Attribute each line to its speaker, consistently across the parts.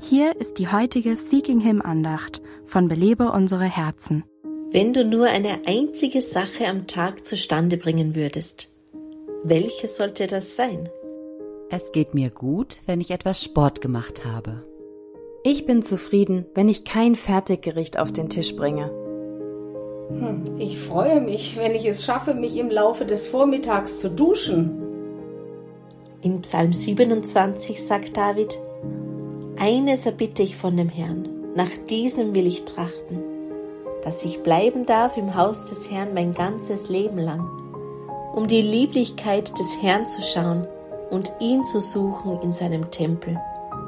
Speaker 1: Hier ist die heutige Seeking Him Andacht von Belebe unsere Herzen.
Speaker 2: Wenn du nur eine einzige Sache am Tag zustande bringen würdest, welche sollte das sein?
Speaker 3: Es geht mir gut, wenn ich etwas Sport gemacht habe.
Speaker 4: Ich bin zufrieden, wenn ich kein Fertiggericht auf den Tisch bringe.
Speaker 5: Ich freue mich, wenn ich es schaffe, mich im Laufe des Vormittags zu duschen.
Speaker 2: In Psalm 27 sagt David: Eines erbitte ich von dem Herrn, nach diesem will ich trachten, dass ich bleiben darf im Haus des Herrn mein ganzes Leben lang, um die Lieblichkeit des Herrn zu schauen und ihn zu suchen in seinem Tempel.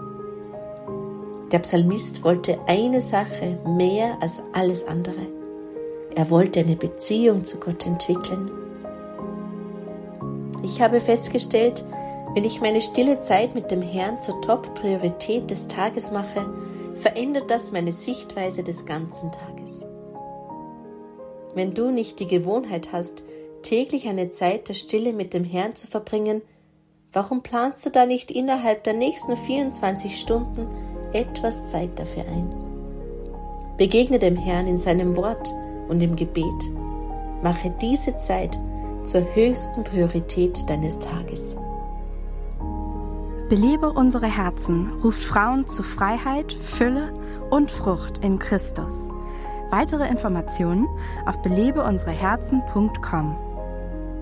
Speaker 2: Der Psalmist wollte eine Sache mehr als alles andere. Er wollte eine Beziehung zu Gott entwickeln. Ich habe festgestellt, wenn ich meine stille Zeit mit dem Herrn zur Top-Priorität des Tages mache, verändert das meine Sichtweise des ganzen Tages. Wenn du nicht die Gewohnheit hast, täglich eine Zeit der Stille mit dem Herrn zu verbringen, warum planst du da nicht innerhalb der nächsten 24 Stunden etwas Zeit dafür ein? Begegne dem Herrn in seinem Wort und im Gebet. Mache diese Zeit zur höchsten Priorität deines Tages.
Speaker 1: Belebe unsere Herzen ruft Frauen zu Freiheit, Fülle und Frucht in Christus. Weitere Informationen auf belebeunsereherzen.com.